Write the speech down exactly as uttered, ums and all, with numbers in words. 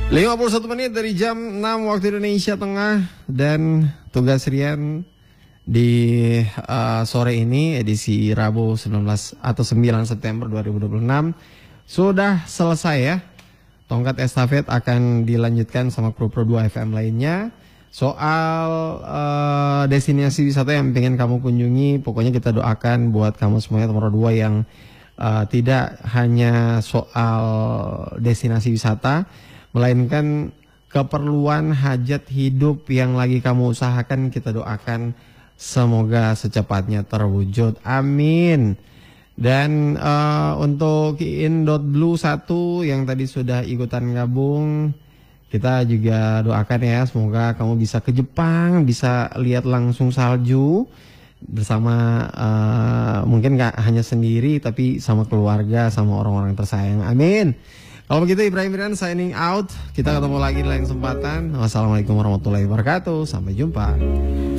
lima puluh satu menit dari jam enam waktu Indonesia Tengah. Dan tugas Rian di uh, sore ini edisi Rabu sembilan belas atau sembilan September dua ribu dua puluh enam sudah selesai ya. Tongkat estafet akan dilanjutkan sama kru-kru dua F M lainnya. Soal uh, destinasi wisata yang pengen kamu kunjungi, pokoknya kita doakan buat kamu semuanya nomor dua yang uh, tidak hanya soal destinasi wisata, melainkan keperluan hajat hidup yang lagi kamu usahakan, kita doakan semoga secepatnya terwujud. Amin. Dan uh, untuk in.blue satu yang tadi sudah ikutan gabung, kita juga doakan ya semoga kamu bisa ke Jepang, bisa lihat langsung salju bersama uh, mungkin gak hanya sendiri tapi sama keluarga, sama orang-orang tersayang. Amin. Kalau begitu Ibrahim Rian signing out. Kita ketemu lagi di lain kesempatan. Wassalamualaikum warahmatullahi wabarakatuh. Sampai jumpa.